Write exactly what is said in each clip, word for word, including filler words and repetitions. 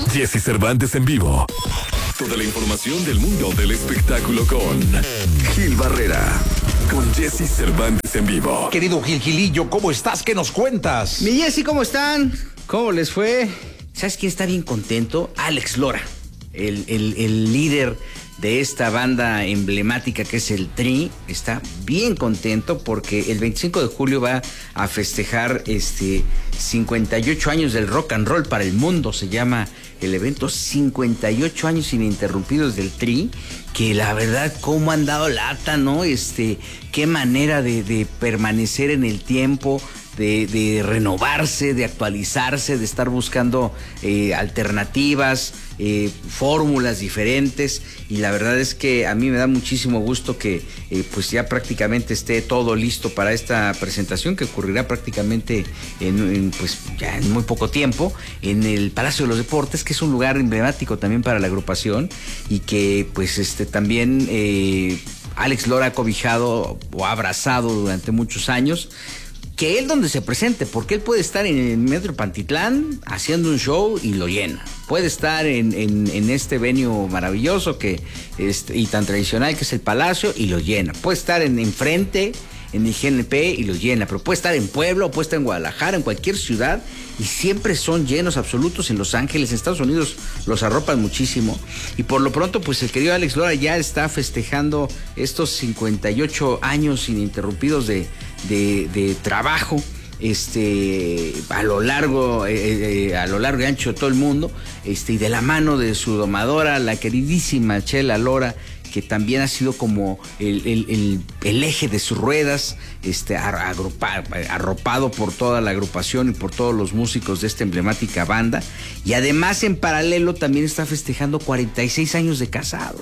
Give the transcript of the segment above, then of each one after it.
Jesse Cervantes en vivo. Toda la información del mundo del espectáculo con Gil Barrera. Con Jesse Cervantes en vivo. Querido Gil Gilillo, ¿cómo estás? ¿Qué nos cuentas? Mi Jesse, ¿cómo están? ¿Cómo les fue? ¿Sabes quién está bien contento? Alex Lora, el, el, el líder de esta banda emblemática que es el Tri. Está bien contento porque el veinticinco de julio va a festejar este cincuenta y ocho años del rock and roll para el mundo. Se llama el evento cincuenta y ocho años ininterrumpidos del Tri, que la verdad cómo han dado lata, ¿no? Este, qué manera de, de permanecer en el tiempo, de, de renovarse, de actualizarse, de estar buscando eh, alternativas, eh, fórmulas diferentes, y la verdad es que a mí me da muchísimo gusto que eh, pues ya prácticamente esté todo listo para esta presentación que ocurrirá prácticamente en, en pues ya en muy poco tiempo en el Palacio de los Deportes, que es un lugar emblemático también para la agrupación, y que pues este también eh, Alex Lora ha cobijado o ha abrazado durante muchos años. Que él donde se presente, porque él puede estar en el Metro Pantitlán haciendo un show y lo llena. Puede estar en, en, en este venue maravilloso que este, y tan tradicional que es el Palacio y lo llena. Puede estar en enfrente, en el G N P y lo llena. Pero puede estar en Puebla, o puede estar en Guadalajara, en cualquier ciudad, y siempre son llenos absolutos. En Los Ángeles, en Estados Unidos, los arropan muchísimo. Y por lo pronto, pues el querido Alex Lora ya está festejando estos cincuenta y ocho años ininterrumpidos de, de, de trabajo. Este, a lo largo, eh, eh, a lo largo y ancho de todo el mundo, este, y de la mano de su domadora, la queridísima Chela Lora, que también ha sido como el, el, el, el eje de sus ruedas, este, agrupa, arropado por toda la agrupación y por todos los músicos de esta emblemática banda. Y además, en paralelo, también está festejando cuarenta y seis años de casado.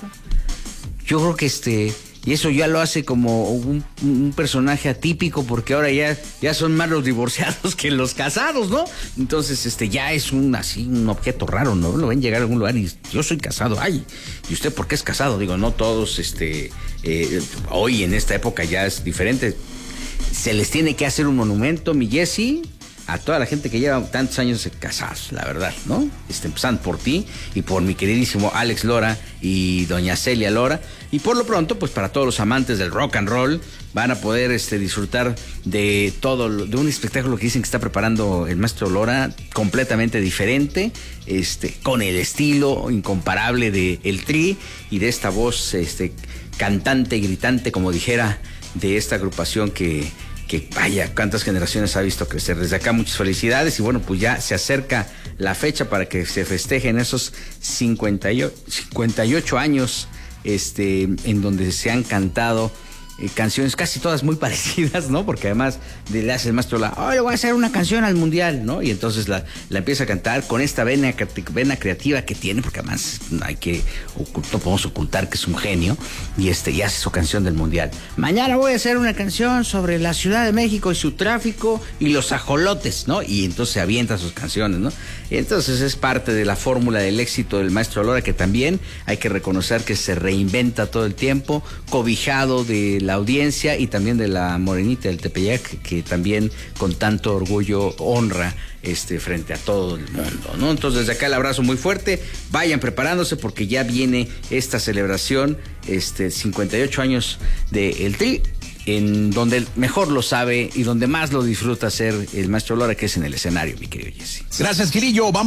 Yo creo que este... Y eso ya lo hace como un, un personaje atípico, porque ahora ya, ya son más los divorciados que los casados, ¿no? Entonces, este, ya es un así, un objeto raro, ¿no? Lo ven llegar a algún lugar y yo soy casado, ay, ¿y usted por qué es casado? Digo, no todos, este, eh, hoy en esta época ya es diferente. Se les tiene que hacer un monumento, mi Jesse, a toda la gente que lleva tantos años casados, la verdad, ¿no? Este, empezando por ti y por mi queridísimo Alex Lora y doña Celia Lora. Y por lo pronto, pues para todos los amantes del rock and roll, van a poder este, disfrutar de todo, de un espectáculo que dicen que está preparando el maestro Lora, completamente diferente, este, con el estilo incomparable de el Tri y de esta voz este, cantante y gritante, como dijera, de esta agrupación que... que vaya, cuántas generaciones ha visto crecer. Desde acá muchas felicidades, y bueno, pues ya se acerca la fecha para que se festejen esos cincuenta y ocho años este, en donde se han cantado eh, canciones casi todas muy parecidas, ¿no? Porque además de, le hace el maestro la, oh, le voy a hacer una canción al mundial, ¿no? Y entonces la, la empieza a cantar con esta vena, vena creativa que tiene, porque además hay que, no podemos ocultar que es un genio, y este, y hace su canción del mundial. Mañana voy a hacer una canción sobre la Ciudad de México y su tráfico y los ajolotes, ¿no? Y entonces se avienta sus canciones, ¿no? Y entonces es parte de la fórmula del éxito del maestro Lora, que también hay que reconocer que se reinventa todo el tiempo, cobijado de la audiencia y también de la morenita del Tepeyac, que también con tanto orgullo honra este frente a todo el mundo, ¿no? Entonces desde acá el abrazo muy fuerte, vayan preparándose porque ya viene esta celebración, este cincuenta y ocho años de El Tri, en donde mejor lo sabe y donde más lo disfruta hacer el maestro Lora, que es en el escenario, mi querido Jesse. Gracias, Gilillo. Vamos